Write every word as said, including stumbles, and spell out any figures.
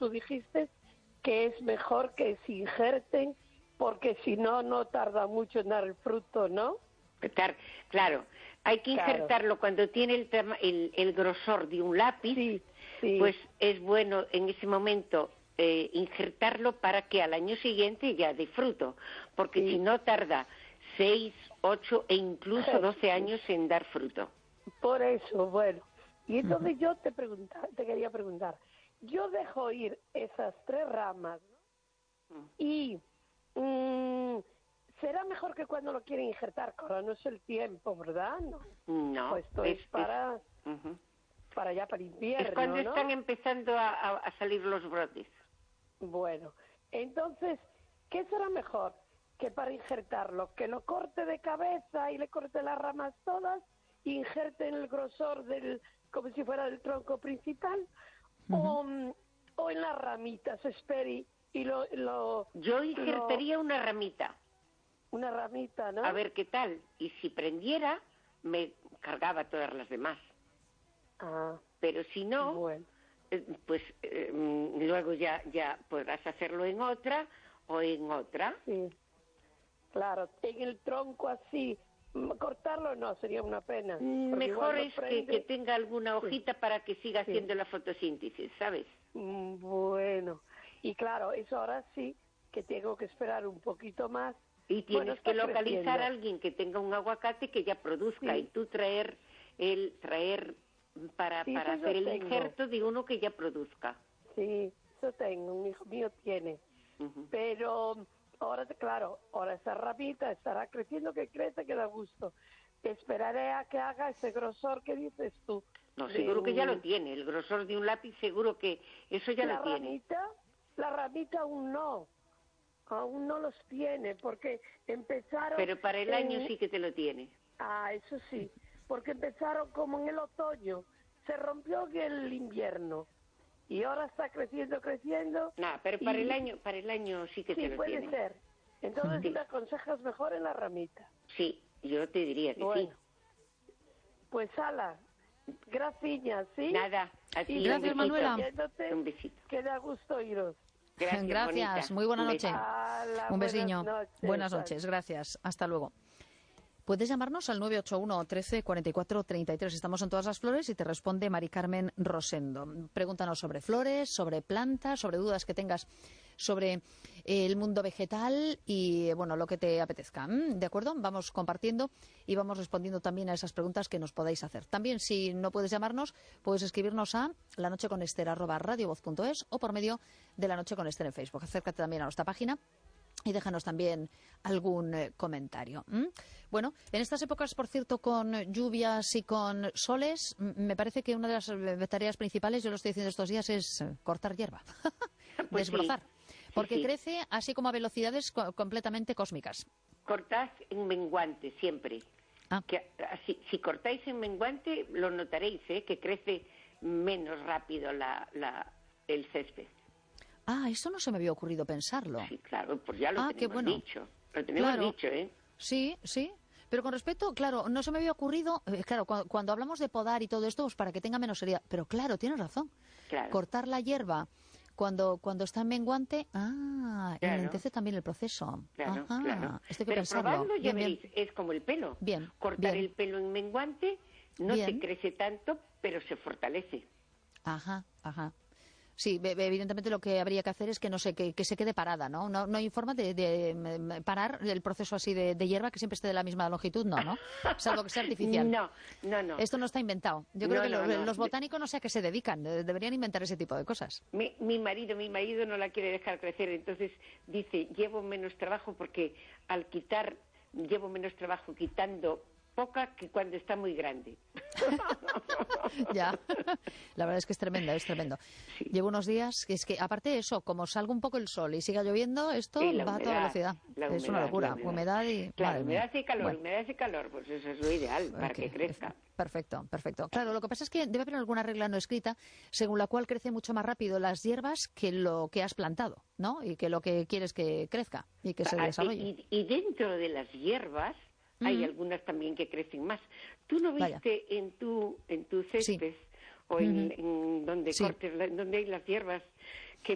tú dijiste que es mejor que se injerten, porque si no, no tarda mucho en dar el fruto, ¿no? Claro, hay que injertarlo claro. Cuando tiene el, el, el grosor de un lápiz, sí, sí. Pues es bueno en ese momento eh, injertarlo para que al año siguiente ya dé fruto, porque sí. Si no tarda seis, ocho e incluso doce años en dar fruto. Por eso, bueno. Y entonces uh-huh. yo te, pregunta, te quería preguntar, yo dejo ir esas tres ramas, ¿no? Uh-huh. Y... Mmm, será mejor que cuando lo quieren injertar, ahora no es el tiempo, ¿verdad? No, no pues esto es, es para, es, uh-huh. para allá, para invierno, es cuando ¿no? Están empezando a, a, a salir los brotes. Bueno, entonces, ¿qué será mejor que para injertarlo? ¿Que lo corte de cabeza y le corte las ramas todas, injerte en el grosor del, como si fuera del tronco principal? Uh-huh. O, o en las ramitas, esperi, y lo, lo... Yo injertaría lo... una ramita. Una ramita, ¿no? A ver qué tal. Y si prendiera, me cargaba todas las demás. Ah. Pero si no, bueno. eh, pues eh, luego ya, ya podrás hacerlo en otra o en otra. Sí. Claro, en el tronco así, cortarlo no, sería una pena. Mejor es que, que tenga alguna hojita sí. Para que siga sí. haciendo la fotosíntesis, ¿sabes? Bueno, y claro, eso ahora sí que tengo que esperar un poquito más. Y tienes bueno, que localizar creciendo. A alguien que tenga un aguacate que ya produzca sí. Y tú traer el traer para, sí, para hacer el tengo. Injerto de uno que ya produzca. Sí, eso tengo, un hijo mío tiene. Uh-huh. Pero ahora, claro, ahora esa ramita estará creciendo, que crece, que da gusto. Esperaré a que haga ese grosor que dices tú. No, seguro un... que ya lo tiene, el grosor de un lápiz seguro que eso ya la lo tiene. Ramita, la ramita aún no. Aún no los tiene, porque empezaron... Pero para el en... año sí que te lo tiene. Ah, eso sí, porque empezaron como en el otoño, se rompió en el invierno, y ahora está creciendo, creciendo... No, pero para y... el año para el año sí que sí, te lo puede tiene. ser. Entonces sí. ¿te aconsejas mejor en la ramita? Sí, yo te diría que bueno. sí. Pues, ala, gracias, ¿sí? Nada, a ti. Gracias, Manuela. Un besito. Que da gusto oíros. Gracias, gracias. Muy buena noche. Ala, un besiño. Buenas noches. Buenas noches, gracias. Hasta luego. Puedes llamarnos al nueve ocho uno, trece, cuarenta y cuatro, treinta y tres. Estamos en Todas las Flores y te responde Mari Carmen Rosendo. Pregúntanos sobre flores, sobre plantas, sobre dudas que tengas sobre el mundo vegetal y, bueno, lo que te apetezca. ¿De acuerdo? Vamos compartiendo y vamos respondiendo también a esas preguntas que nos podáis hacer. También, si no puedes llamarnos, puedes escribirnos a lanocheconester arroba radiovoz punto es o por medio de La Noche con Ester en Facebook. Acércate también a nuestra página y déjanos también algún eh, comentario. ¿Mm? Bueno, en estas épocas, por cierto, con lluvias y con soles, me parece que una de las eh, tareas principales, yo lo estoy diciendo estos días, es eh, cortar hierba, pues desbrozar, sí. porque sí, sí. crece así como a velocidades co completamente cósmicas. Cortad en menguante siempre. Ah. Que, si, si cortáis en menguante, lo notaréis, ¿eh? Que crece menos rápido la, la, el césped. Ah, eso no se me había ocurrido pensarlo. Sí, claro, pues ya lo ah, tenemos qué bueno. dicho. Lo tenemos claro. dicho, ¿eh? Sí, sí. Pero con respecto, claro, no se me había ocurrido, eh, claro, cuando, cuando hablamos de podar y todo esto, pues para que tenga menos seriedad. Pero claro, tienes razón. Claro. Cortar la hierba cuando cuando está en menguante, ah, claro. enlentece también el proceso. Claro, Ajá. claro. Esto hay que Pero pensarlo. probando, ya bien, veréis, bien. es como el pelo. Bien. Cortar bien. el pelo en menguante no bien. te crece tanto, pero se fortalece. Ajá, ajá. Sí, evidentemente lo que habría que hacer es que no sé, que, que se quede parada, ¿no? No, no hay forma de, de parar el proceso así de, de hierba que siempre esté de la misma longitud, no, ¿no? Salvo que sea artificial. No, no, no. Esto no está inventado. Yo creo no, que no, los, no. los botánicos no sé a qué se dedican, deberían inventar ese tipo de cosas. Mi, mi marido, mi marido no la quiere dejar crecer, entonces dice, llevo menos trabajo porque al quitar, llevo menos trabajo quitando poca que cuando está muy grande. Ya, la verdad es que es tremenda, es tremendo. Sí. Llevo unos días, que es que aparte de eso, como salga un poco el sol y siga lloviendo, esto sí, va humedad, a toda velocidad. La es humedad, una locura, humedad. humedad y... Claro, humedad y calor, bueno. humedad y calor, pues eso es lo ideal para okay. que crezca. Perfecto, perfecto. Claro, lo que pasa es que debe haber alguna regla no escrita según la cual crece mucho más rápido las hierbas que lo que has plantado, ¿no? Y que lo que quieres que crezca y que se desarrolle. Y, y dentro de las hierbas hay mm. algunas también que crecen más. ¿Tú no viste Vaya. en tu en tu césped sí. o en, mm-hmm. en donde sí. cortes, donde hay las hierbas,